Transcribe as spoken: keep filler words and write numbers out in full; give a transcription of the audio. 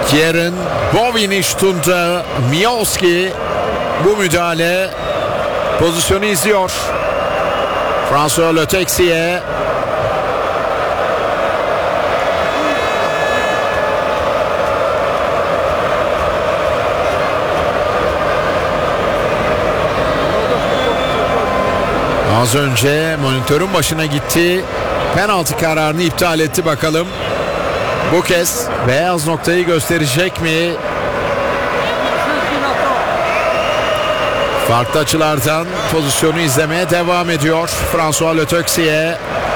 Kieran Bovinishtun'da Miowski bu müdahale pozisyonu izliyor. François Le Texier. Az önce monitörün başına gitti. Penaltı kararını iptal etti, bakalım. Bu kez beyaz noktayı gösterecek mi? Farklı açılardan pozisyonu izlemeye devam ediyor François Le Texier.